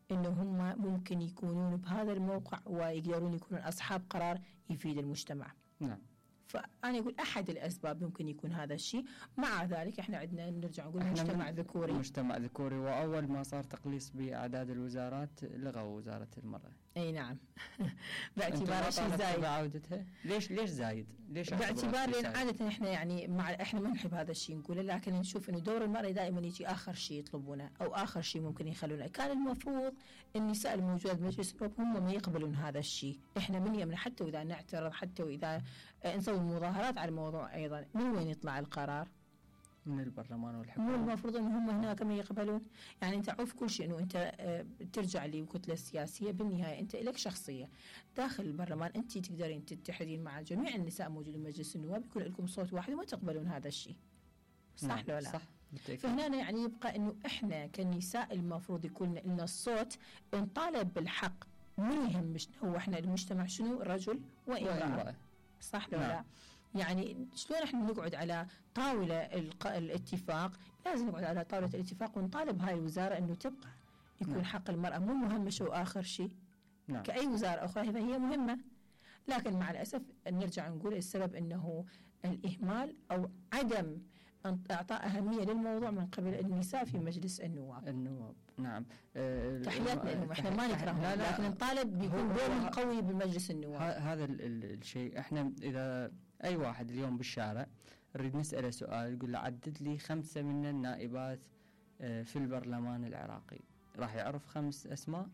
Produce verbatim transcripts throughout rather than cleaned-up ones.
إنه هم ممكن يكونون بهذا الموقع ويقدرون يكونون أصحاب قرار يفيد المجتمع. نعم. فأنا أقول أحد الأسباب ممكن يكون هذا الشيء. مع ذلك إحنا عندنا نرجع نقول مجتمع ذكوري. مجتمع ذكوري، وأول ما صار تقليص بأعداد الوزارات لغوا وزارة المرأة. أي نعم. باعتبار شيء زايد. بعودتها ليش ليش زايد؟ ليش؟ باعتبار لأن عادة إحنا يعني مع إحنا ما نحب هذا الشيء نقوله، لكن نشوف إنه دور المرأة دائما يجي آخر شيء يطلبونه أو آخر شيء ممكن يخلونه. كان المفروض النساء الموجودات بمجلس النواب هم ما يقبلون هذا الشيء. إحنا من يمنا حتى وإذا نعترض، حتى وإذا نسوي مظاهرات على الموضوع أيضا، من وين يطلع القرار؟ من البرلمان والحكومة. مو المفروض ان هم هناك ما يقبلون؟ يعني انت عارف كل شيء انه انت ترجع لي كتله سياسيه، بالنهايه انت لك شخصيه داخل البرلمان، انت تقدرين تتحدين مع جميع النساء موجودين بمجلس النواب، يكون لكم صوت واحد وما تقبلون هذا الشيء. صح ولا لا؟ صح. فهنا يعني يبقى انه احنا كنساء المفروض يكون لنا الصوت، نطالب بالحق. من يهمش هو احنا المجتمع شنو؟ رجل وامراه. صح ولا لا؟ يعني شلون احنا نقعد على طاولة الاتفاق؟ لازم نقعد على طاولة الاتفاق ونطالب هاي الوزارة انه تبقى يكون نعم. حق المرأة مو مهمش واخر شيء. نعم. كأي وزارة اخرى هذا هي مهمة، لكن مع الاسف نرجع نقول السبب انه الاهمال او عدم اعطاء اهمية للموضوع من قبل النساء في مجلس النواب. النواب نعم. أه تحياتنا لهم، احنا ما نكرههم، لكن نطالب بيكون دور قوي بمجلس النواب. هذا الشيء احنا اذا أي واحد اليوم بالشارع نريد نسأله سؤال يقول له عدد لي خمسة من النائبات في البرلمان العراقي، راح يعرف خمس أسماء؟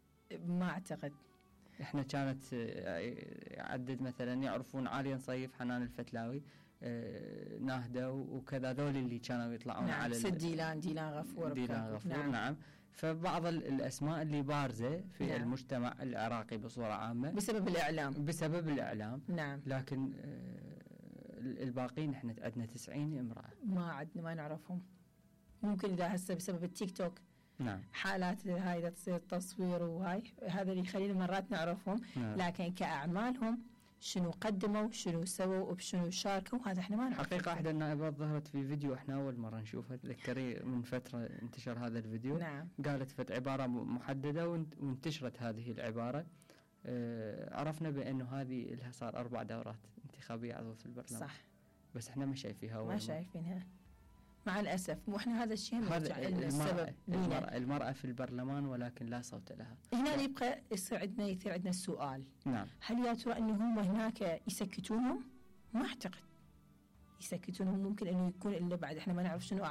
ما أعتقد. إحنا كانت يعدد مثلا يعرفون عالية نصيف، حنان الفتلاوي، ناهدة وكذا، ذول اللي كانوا يطلعون نعم. على ديلان ديلان غفور ديلان غفور نعم. نعم. فبعض الأسماء اللي بارزة في نعم. المجتمع العراقي بصورة عامة بسبب الإعلام بسبب الإعلام نعم. لكن الباقين احنا عندنا تسعين امرأة ما عندنا ما نعرفهم. ممكن إذا هسه بسبب التيك توك نعم. حالات هاي إذا تصير تصوير وهاي هذا اللي يخلينا مرات نعرفهم نعم. لكن كأعمالهم شنو قدموا شنو سووا وبشنو شاركوا هذا احنا ما نعرف. حقيقة احدى النائبات ظهرت في فيديو احنا أول مرة نشوفه، تذكري من فترة انتشر هذا الفيديو نعم. قالت فت عبارة محددة وانتشرت هذه العبارة. اه عرفنا بأنه هذه لها صار أربع دورات انتخابية عضو في البرلمان صح، بس احنا ما شايفينها ما شايفينها مع الأسف. وإحنا هذا الشيء نرجع لنا السبب المرأة, المرأة في البرلمان ولكن لا صوت لها. هنا نعم. يبقى يصير عندنا يصير عندنا السؤال نعم. هل يا ترى أنه هم هناك يسكتونهم؟ ما أعتقد يسكتونهم، ممكن أنه يكون إلا بعد إحنا ما نعرف شنو